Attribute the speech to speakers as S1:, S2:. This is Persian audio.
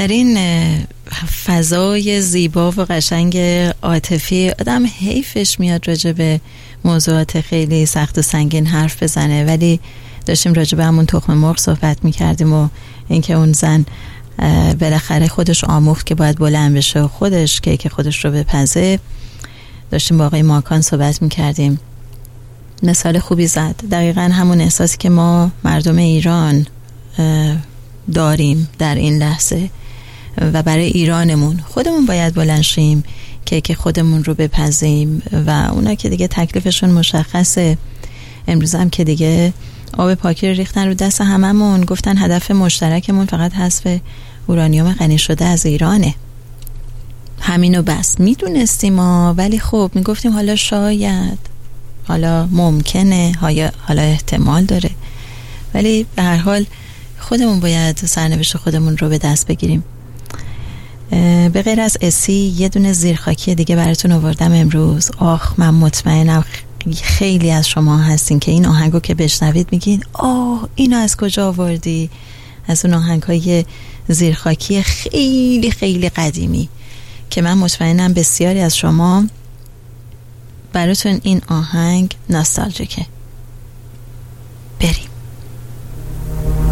S1: در این فضای زیبا و قشنگ عاطفی آدم حیفش میاد راجع به موضوعات خیلی سخت و سنگین حرف بزنه، ولی داشتیم راجع به همون تخم مرغ صحبت میکردیم و اینکه اون زن بالاخره خودش آموخت که باید بلند بشه و خودش که خودش رو بپزه. داشتیم با آقای ماکان صحبت میکردیم، مثال خوبی زد. دقیقا همون احساسی که ما مردم ایران داریم در این لحظه و برای ایرانمون خودمون باید بلند شیم که خودمون رو بپزیم و اونا که دیگه تکلیفشون مشخصه. امروز هم که دیگه آب پاکی رو ریختن رو دست هممون، گفتن هدف مشترکمون فقط حذف اورانیوم غنی شده از ایرانه. همینو بس میدونستیم ولی خب میگفتیم حالا شاید، حالا ممکنه، حالا احتمال داره، ولی به هر حال خودمون باید سرنوشت خودمون رو به دست بگیریم. به غیر از اسی یه دونه زیرخاکی دیگه براتون آوردم امروز. من مطمئنم خیلی از شما هستین که این آهنگو که بشنوید میگین اینو از کجا آوردی؟ از اون آهنگ‌های زیرخاکی خیلی خیلی قدیمی که من مطمئنم بسیاری از شما براتون این آهنگ ناستالژیکه.